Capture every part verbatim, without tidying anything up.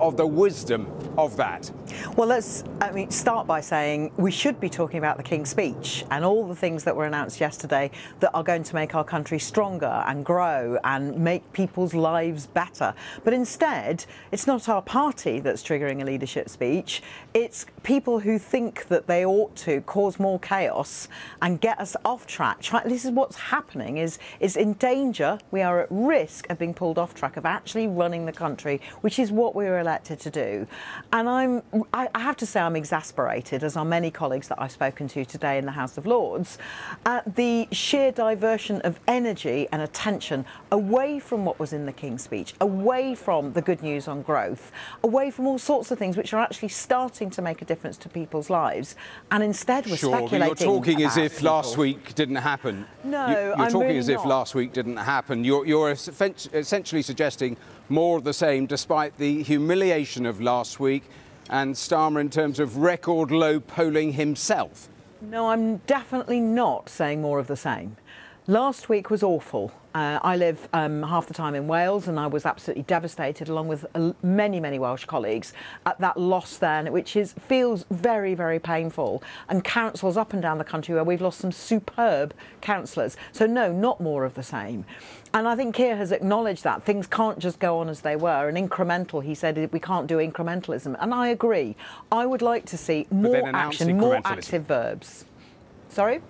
of the wisdom of that? Well, let's I mean, start by saying we should be talking about the King's Speech and all the things that were announced yesterday that are going to make our country stronger and grow and make people's lives better. But instead, it's not our party that's triggering a leadership speech. It's people who think that they ought to cause more chaos and get us off track. This is what's happening, is, is in danger. We are at risk of being pulled off track of actually running the country, which is what we were elected to do. And I'm I, I have to say I'm exasperated, as are many colleagues that I've spoken to today in the House of Lords, at the sheer diversion of energy and attention away from what was in the King's Speech, away from the good news on growth, away from all sorts of things which are actually starting to make a difference to people's lives, and instead we're sure, speculating. But you're talking as if people. last week didn't happen. No, you, You're I'm talking really as if not. last week didn't happen. You're, you're essentially suggesting more of the same, despite the humiliation of last week, and Starmer in terms of record low polling himself. No, I'm definitely not saying more of the same. Last week was awful. Uh, I live um, half the time in Wales, and I was absolutely devastated, along with uh, many, many Welsh colleagues, at that loss there, which is feels very, very painful. And councils up and down the country where we've lost some superb councillors. So no, not more of the same. And I think Keir has acknowledged that things can't just go on as they were. And incremental, he said, we can't do incrementalism. And I agree. I would like to see more action, more active verbs. Sorry?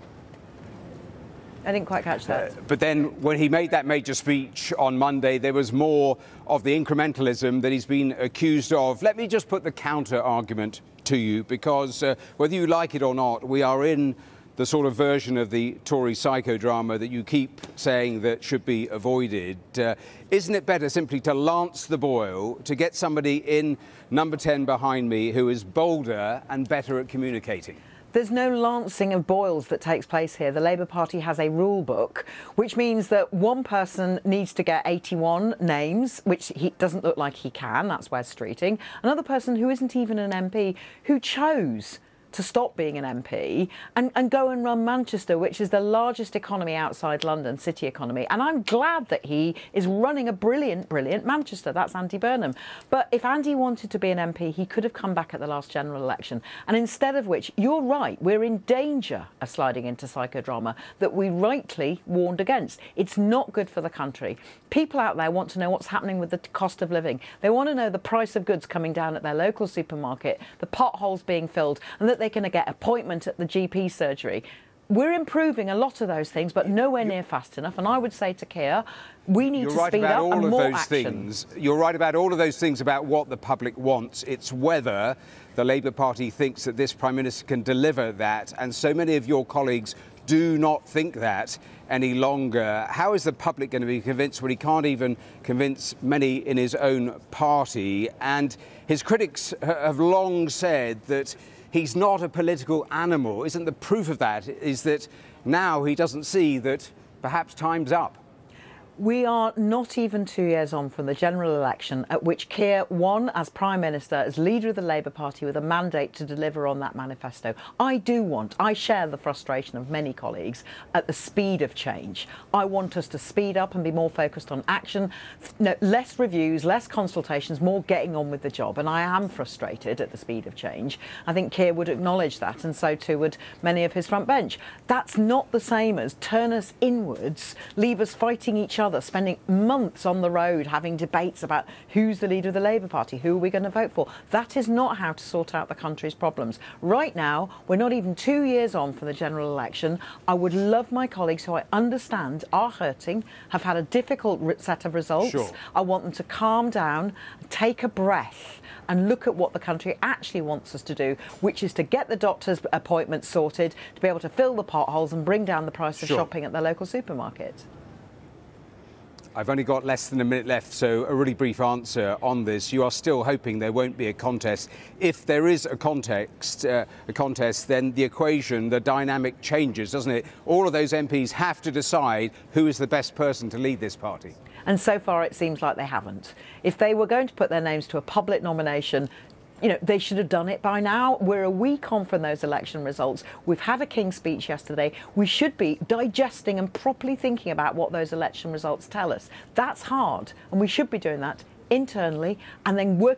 I didn't quite catch that. Uh, but then when he made that major speech on Monday, there was more of the incrementalism that he's been accused of. Let me just put the counter argument to you, because uh, whether you like it or not, we are in the sort of version of the Tory psychodrama that you keep saying that should be avoided. Uh, isn't it better simply to lance the boil, to get somebody in number ten behind me who is bolder and better at communicating? There's no lancing of boils that takes place here. The Labour Party has a rule book, which means that one person needs to get eighty-one names, which he doesn't look like he can. That's Wes Streeting. Another person who isn't even an M P, who chose to stop being an M P and, and go and run Manchester, which is the largest economy outside London, city economy. And I'm glad that he is running a brilliant, brilliant Manchester. That's Andy Burnham. But if Andy wanted to be an M P, he could have come back at the last general election. And instead of which, you're right, we're in danger of sliding into psychodrama that we rightly warned against. It's not good for the country. People out there want to know what's happening with the cost of living. They want to know the price of goods coming down at their local supermarket, the potholes being filled, and that they're going to get appointment at the G P surgery. We're improving a lot of those things, but nowhere near fast enough. And I would say to Keir, we need You're to right speed about up all and of more those action. things. You're right about all of those things about what the public wants. It's whether the Labour Party thinks that this Prime Minister can deliver that. And so many of your colleagues do not think that any longer. How is the public going to be convinced when he can't even convince many in his own party? And his critics have long said that he's not a political animal. Isn't the proof of that is that now he doesn't see that perhaps time's up? We are not even two years on from the general election at which Keir won as Prime Minister, as leader of the Labour Party, with a mandate to deliver on that manifesto. I do want, I share the frustration of many colleagues at the speed of change. I want us to speed up and be more focused on action, no, less reviews, less consultations, more getting on with the job. And I am frustrated at the speed of change. I think Keir would acknowledge that, and so too would many of his front bench. That's not the same as turn us inwards, leave us fighting each other, spending months on the road having debates about who's the leader of the Labour Party, who are we going to vote for. That is not how to sort out the country's problems. Right now, we're not even two years on from the general election. I would love my colleagues, who I understand are hurting, have had a difficult set of results. Sure. I want them to calm down, take a breath, and look at what the country actually wants us to do, which is to get the doctor's appointments sorted, to be able to fill the potholes and bring down the price of Sure. shopping at the local supermarket. I've only got less than a minute left, so a really brief answer on this. You are still hoping there won't be a contest. If there is a context, uh, a contest, then the equation, the dynamic changes, doesn't it? All of those M Ps have to decide who is the best person to lead this party. And so far it seems like they haven't. If they were going to put their names to a public nomination, you know, they should have done it by now. We're a week on from those election results. We've had a King's Speech yesterday. We should be digesting and properly thinking about what those election results tell us. That's hard, and we should be doing that internally and then working